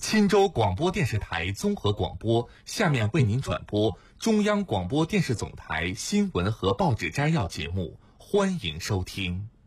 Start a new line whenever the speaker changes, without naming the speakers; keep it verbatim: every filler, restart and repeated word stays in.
钦州广播电视台综合广播下面为您转播中央广播电视总台新闻和报纸摘要节目，欢迎收听。